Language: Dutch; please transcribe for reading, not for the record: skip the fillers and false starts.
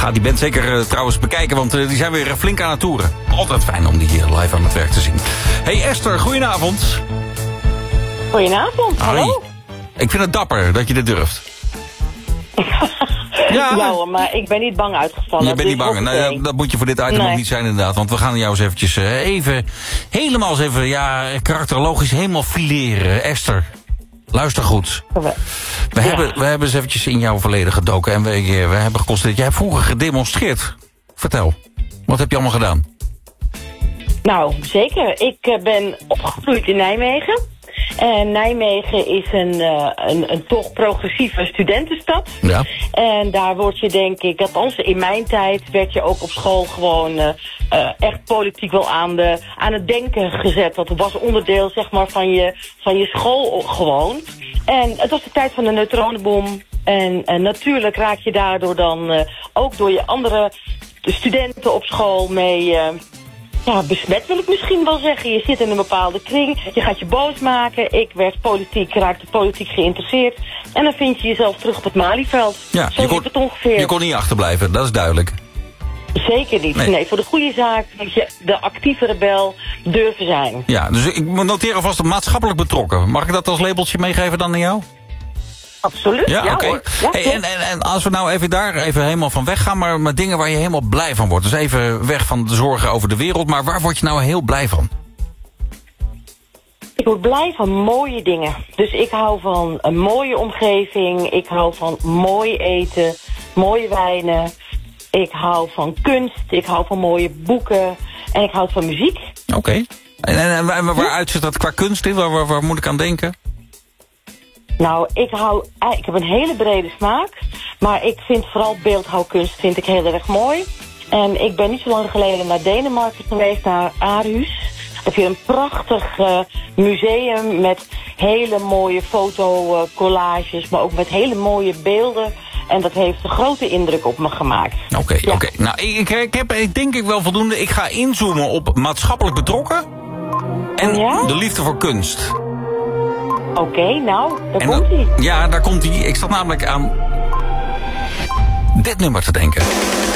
Ga die band zeker trouwens bekijken, want die zijn weer flink aan het toeren. Altijd fijn om die hier live aan het werk te zien. Hey Esther, goedenavond. Goedenavond, hallo. Ik vind het dapper dat je dit durft. Ja hoor, maar ik ben niet bang uitgevallen. Je bent niet bang. Nou, ja, dat moet je voor dit item nog niet zijn inderdaad. Want we gaan jou eens eventjes helemaal karakterologisch helemaal fileren. Esther, luister goed. We hebben eens eventjes in jouw verleden gedoken. En we hebben geconstateerd, jij hebt vroeger gedemonstreerd. Vertel, wat heb je allemaal gedaan? Nou, zeker. Ik ben opgegroeid in Nijmegen. En Nijmegen is een toch progressieve studentenstad. Ja. En daar word je denk ik, althans in mijn tijd, werd je ook op school gewoon echt politiek wel aan het denken gezet. Dat was onderdeel zeg maar van je school gewoon. En het was de tijd van de neutronenbom. En natuurlijk raak je daardoor dan ook door je andere studenten op school mee... besmet wil ik misschien wel zeggen. Je zit in een bepaalde kring, je gaat je boos maken. Ik raakte politiek geïnteresseerd. En dan vind je jezelf terug op het Malieveld. Ja, zo zit het ongeveer. Je kon niet achterblijven, dat is duidelijk. Zeker niet. Nee, voor de goede zaak moet je de actieve rebel durven zijn. Ja, dus ik noteer alvast maatschappelijk betrokken. Mag ik dat als labeltje meegeven dan aan jou? Absoluut, ja oké. Hoor. Ja, hey, en als we nou even helemaal van weg gaan, maar dingen waar je helemaal blij van wordt. Dus even weg van de zorgen over de wereld, maar waar word je nou heel blij van? Ik word blij van mooie dingen. Dus ik hou van een mooie omgeving, ik hou van mooi eten, mooie wijnen. Ik hou van kunst, ik hou van mooie boeken en ik hou van muziek. Oké. En waaruit zit dat qua kunst in? Waar moet ik aan denken? Nou, ik heb een hele brede smaak. Maar ik vind vooral beeldhouwkunst vind ik heel erg mooi. En ik ben niet zo lang geleden naar Denemarken geweest, naar Aarhus. Daar heb je een prachtig museum met hele mooie fotocollages, maar ook met hele mooie beelden. En dat heeft een grote indruk op me gemaakt. Oké. Nou, ik denk ik wel voldoende. Ik ga inzoomen op maatschappelijk betrokken. En de liefde voor kunst. Oké, nou, daar komt hij. Ja, daar komt hij. Ik zat namelijk aan dit nummer te denken.